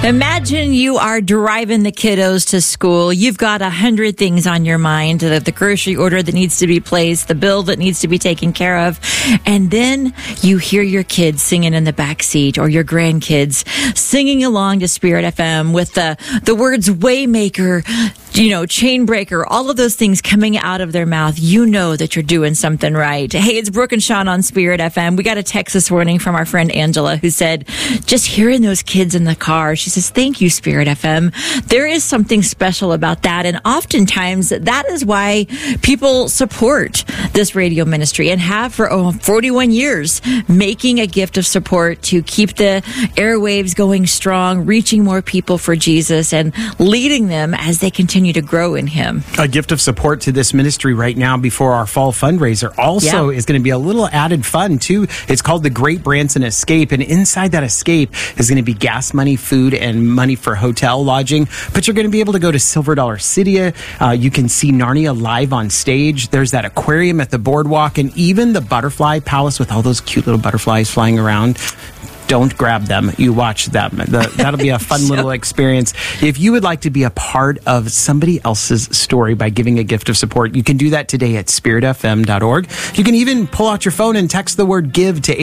Imagine you are driving the kiddos to school. You've got 100 things on your mind, the grocery order that needs to be placed, the bill that needs to be taken care of. And then you hear your kids singing in the back seat, or your grandkids singing along to Spirit FM with the words Waymaker, chain breaker, all of those things coming out of their mouth. You know that you're doing something right. Hey, it's Brooke and Sean on Spirit FM. We got a text this morning from our friend Angela, who said, just hearing those kids in the car, she says, thank you, Spirit FM. There is something special about that. And oftentimes that is why people support this radio ministry and have for 41 years, making a gift of support to keep the airwaves going strong, reaching more people for Jesus and leading them as they continue to grow in Him. A gift of support to this ministry right now before our fall fundraiser also is going to be a little added fun too. It's called the Great Branson Escape, and inside that escape is going to be gas money, food, and money for hotel lodging. But you're going to be able to go to Silver Dollar City. You can see Narnia live on stage. There's that aquarium at the boardwalk, and even the butterfly palace with all those cute little butterflies flying around. Don't grab them. You watch them. That'll be a fun little experience. If you would like to be a part of somebody else's story by giving a gift of support, you can do that today at spiritfm.org. You can even pull out your phone and text the word GIVE to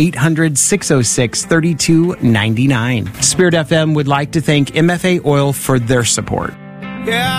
800-606-3299. Spirit FM would like to thank MFA Oil for their support. Yeah.